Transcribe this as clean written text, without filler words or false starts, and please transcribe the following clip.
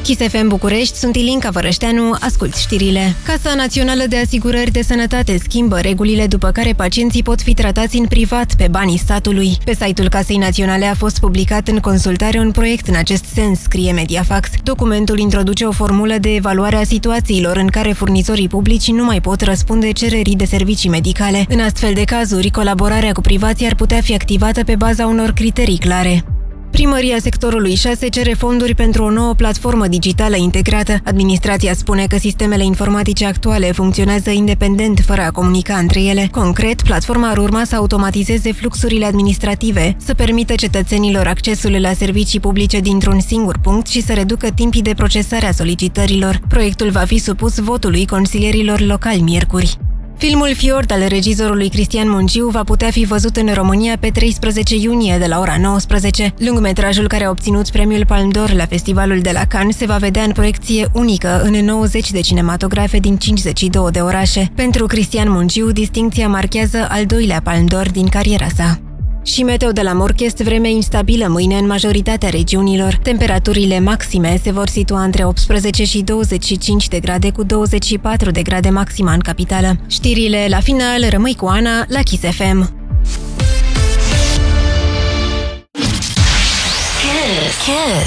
Kiss FM București, sunt Ilinca Vărășteanu, ascult știrile. Casa Națională de Asigurări de Sănătate schimbă regulile după care pacienții pot fi tratați în privat pe banii statului. Pe site-ul Casei Naționale a fost publicat în consultare un proiect în acest sens, scrie Mediafax. Documentul introduce o formulă de evaluare a situațiilor în care furnizorii publici nu mai pot răspunde cererii de servicii medicale. În astfel de cazuri, colaborarea cu privații ar putea fi activată pe baza unor criterii clare. Primăria sectorului 6 cere fonduri pentru o nouă platformă digitală integrată. Administrația spune că sistemele informatice actuale funcționează independent, fără a comunica între ele. Concret, platforma ar urma să automatizeze fluxurile administrative, să permită cetățenilor accesul la servicii publice dintr-un singur punct și să reducă timpii de procesare a solicitărilor. Proiectul va fi supus votului consilierilor locali miercuri. Filmul Fiord al regizorului Cristian Mungiu va putea fi văzut în România pe 13 iunie de la ora 19. Lungmetrajul care a obținut premiul Palme d'Or la festivalul de la Cannes se va vedea în proiecție unică în 90 de cinematografe din 52 de orașe. Pentru Cristian Mungiu, distincția marchează al doilea Palme d'Or din cariera sa. Și meteo de la Morchest, vreme instabilă mâine în majoritatea regiunilor. Temperaturile maxime se vor situa între 18 și 25 de grade, cu 24 de grade maxima în capitală. Știrile la final, rămâi cu Ana la Kiss FM. Kiss.